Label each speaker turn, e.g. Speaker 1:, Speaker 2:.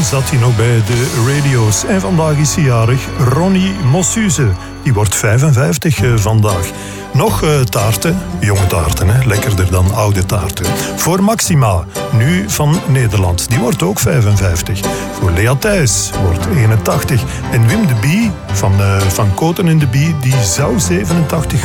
Speaker 1: zat hij nog bij de radio's. En vandaag is hij jarig, Ronnie Mossuze. Die wordt 55 vandaag. Nog taarten, jonge taarten, hè? Lekkerder dan oude taarten. Voor Maxima, nu van Nederland. Die wordt ook 55. Voor Lea Thijs wordt 81. En Wim de Bie van Koten en de Bie, die zou 87